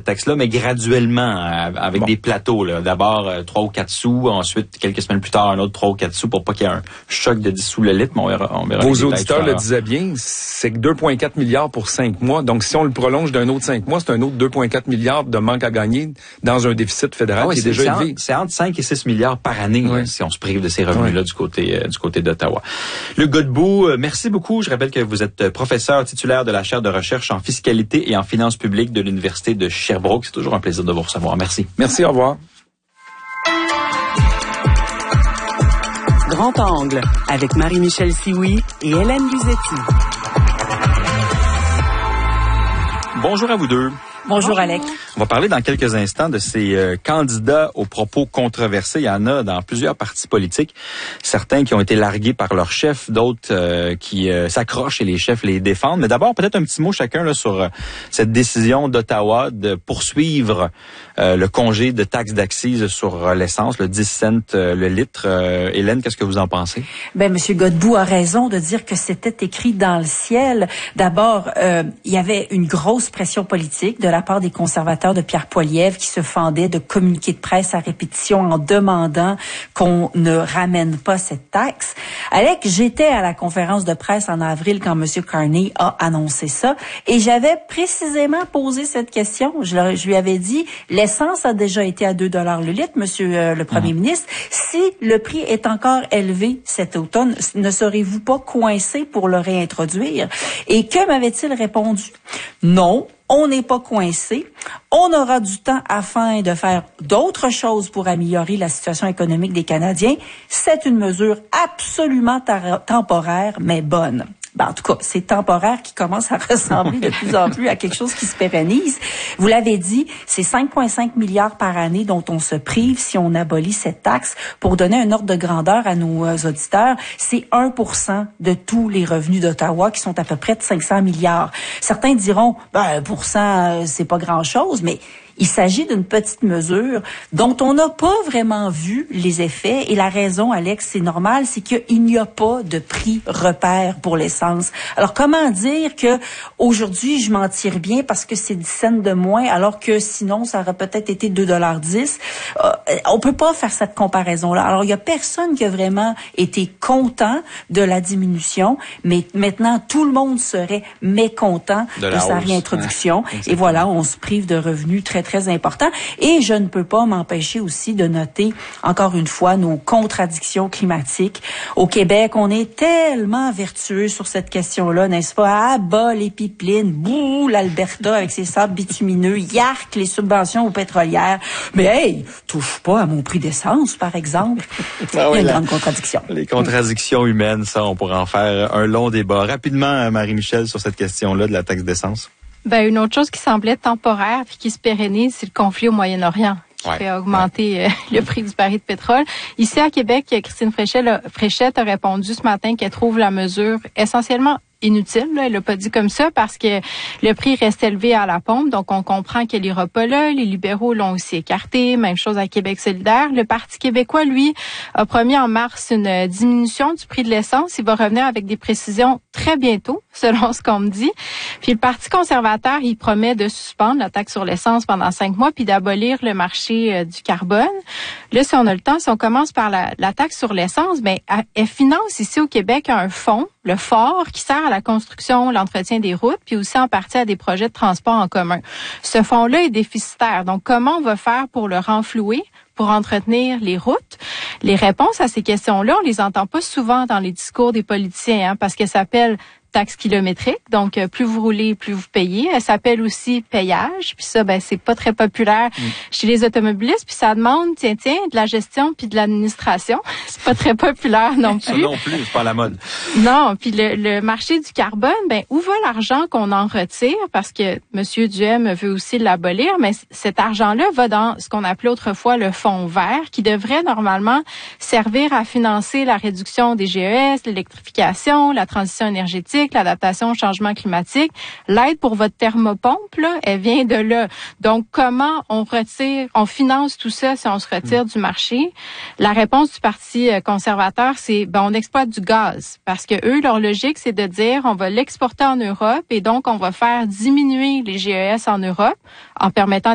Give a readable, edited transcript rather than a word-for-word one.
taxe-là, mais graduellement, avec des plateaux. Là. D'abord 3 ou 4 sous, ensuite, quelques semaines plus tard, un autre 3 ou 4 sous pour pas qu'il y ait un choc de 10 sous le litre. Mais on verra vos auditeurs le disaient bien, c'est que 2,4 milliards pour 5 mois. Donc, si on le prolonge d'un autre 5 mois, c'est un autre 2,4 milliards de manque à gagner dans un déficit fédéral qui est déjà élevé. C'est entre 5 et 6 milliards par année là, si on se prive de ces revenus-là du côté d'Ottawa. Luc Godbout, merci beaucoup. Je rappelle que vous êtes professeur titulaire de la chaire de recherche en fiscalité et en finances publiques de l'Université de Sherbrooke. C'est toujours un plaisir de vous recevoir. Merci. Merci, au revoir. Grand Angle avec Marie-Michel Sioui et Hélène Luzetti. Bonjour à vous deux. Bonjour Alex. On va parler dans quelques instants de ces candidats aux propos controversés. Il y en a dans plusieurs partis politiques. Certains qui ont été largués par leurs chefs, d'autres qui s'accrochent et les chefs les défendent. Mais d'abord, peut-être un petit mot chacun là, sur cette décision d'Ottawa de poursuivre le congé de taxe d'accise sur l'essence, le 10 cents le litre. Hélène, qu'est-ce que vous en pensez? Ben, M. Godbout a raison de dire que c'était écrit dans le ciel. D'abord, il y avait une grosse pression politique de la part des conservateurs de Pierre Poilievre qui se fendaient de communiqués de presse à répétition en demandant qu'on ne ramène pas cette taxe. Alex, j'étais à la conférence de presse en avril quand M. Carney a annoncé ça et j'avais précisément posé cette question. Je lui avais dit, l'essence a déjà été à 2 $ le litre, Monsieur le Premier ministre. Si le prix est encore élevé cet automne, ne serez-vous pas coincé pour le réintroduire? Et que m'avait-il répondu? Non. On n'est pas coincé. On aura du temps afin de faire d'autres choses pour améliorer la situation économique des Canadiens. C'est une mesure absolument temporaire, mais bonne. Ben, en tout cas, c'est temporaire qui commence à ressembler de plus en plus à quelque chose qui se pérennise. Vous l'avez dit, c'est 5,5 milliards par année dont on se prive si on abolit cette taxe. Pour donner un ordre de grandeur à nos auditeurs, c'est 1% de tous les revenus d'Ottawa qui sont à peu près de 500 milliards. Certains diront, 1%, c'est pas grand-chose, mais il s'agit d'une petite mesure dont on n'a pas vraiment vu les effets. Et la raison, Alex, c'est normal, c'est qu'il n'y a pas de prix repère pour l'essence. Alors, comment dire que aujourd'hui, je m'en tire bien parce que c'est 10 cents de moins, alors que sinon, ça aurait peut-être été 2,10 $. On peut pas faire cette comparaison-là. Alors, il y a personne qui a vraiment été content de la diminution, mais maintenant, tout le monde serait mécontent de sa réintroduction. Et voilà, on se prive de revenus très important. Et je ne peux pas m'empêcher aussi de noter, encore une fois, nos contradictions climatiques. Au Québec, on est tellement vertueux sur cette question-là, n'est-ce pas? Ah, bas les pipelines, bouh, l'Alberta avec ses sables bitumineux, yark, les subventions aux pétrolières. Mais hey, touche pas à mon prix d'essence, par exemple. Il y a une grande contradiction. Les contradictions humaines, ça, on pourrait en faire un long débat. Rapidement, Marie-Michel, sur cette question-là de la taxe d'essence. Ben, une autre chose qui semblait temporaire puis qui se pérennise, c'est le conflit au Moyen-Orient qui fait augmenter le prix du baril de pétrole. Ici, à Québec, Christine Fréchette a répondu ce matin qu'elle trouve la mesure essentiellement inutile, là. Elle l'a pas dit comme ça parce que le prix reste élevé à la pompe, donc on comprend qu'elle ira pas là. Les libéraux l'ont aussi écarté, même chose à Québec solidaire. Le Parti québécois, lui, a promis en mars une diminution du prix de l'essence. Il va revenir avec des précisions très bientôt, selon ce qu'on me dit. Puis le Parti conservateur, il promet de suspendre la taxe sur l'essence pendant 5 mois puis d'abolir le marché du carbone. Là, si on a le temps, si on commence par la taxe sur l'essence, ben elle finance ici au Québec un fonds, le FOR, qui sert à la construction, l'entretien des routes, puis aussi en partie à des projets de transport en commun. Ce fonds-là est déficitaire. Donc, comment on va faire pour le renflouer, pour entretenir les routes? Les réponses à ces questions-là, on les entend pas souvent dans les discours des politiciens, parce qu'elles s'appellent taxe kilométrique, donc plus vous roulez, plus vous payez. Elle s'appelle aussi payage, puis ça, ben c'est pas très populaire chez les automobilistes, puis ça demande, tiens, de la gestion puis de l'administration. C'est pas très populaire non plus. Ça non plus, c'est pas la mode. Non, puis le marché du carbone, ben où va l'argent qu'on en retire? Parce que M. Duhem veut aussi l'abolir, mais cet argent-là va dans ce qu'on appelait autrefois le fonds vert, qui devrait normalement servir à financer la réduction des GES, l'électrification, la transition énergétique, l'adaptation au changement climatique. L'aide pour votre thermopompe, là, elle vient de là. Donc, comment on finance tout ça si on se retire du marché? La réponse du Parti conservateur, c'est, on exploite du gaz. Parce que eux, leur logique, c'est de dire, on va l'exporter en Europe et donc on va faire diminuer les GES en Europe en permettant